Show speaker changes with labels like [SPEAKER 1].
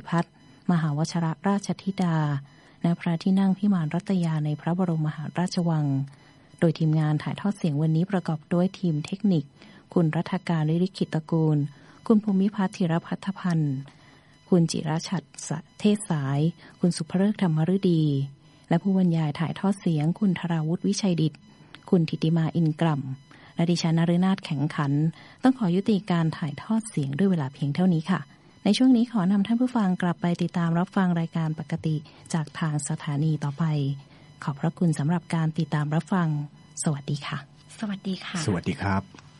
[SPEAKER 1] ริพัฒน์มหาวชิรราชธิดาณพระที่นั่งพิมานรัตยาในพระบรมมหาราชวังโดยทีมงานถ่ายทอดเสียงวันนี้ประกอบด้วยทีมเทคนิคคุณรัฐการลิขิตตระกูลคุณภูมิพัฒน์ธีรพัฒนพันธ์คุณจิรชัดเทศสายคุณสุภฤกษ์ธรรมฤดีและผู้บรรยายถ่ายทอดเสียงคุณธราวุฒิวิชัยดิษฐ์คุณธิติมาอินกล่ำและดิฉันนฤนาถแข็งขันต้องขอยุติการถ่ายทอดเสียงด้วยเวลาเพียงเท่านี้ค่ะในช่วงนี้ขอนำท่านผู้ฟังกลับไปติดตามรับฟังรายการปกติจากทางสถานีต่อไปขอบพระคุณสำหรับการติดตามรับฟังสวัสดีค่ะ
[SPEAKER 2] สวัสดีค่ะ
[SPEAKER 3] สวัสดีครับ